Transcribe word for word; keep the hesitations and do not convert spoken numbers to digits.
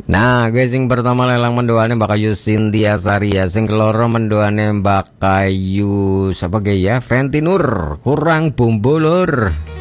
Nah, gue sing pertama lelang mendoane Mbak Kayu Cynthia Saria, sing keloro mendoane Mbak Kayu siapa ge ya? Ventinur, kurang bumbulur.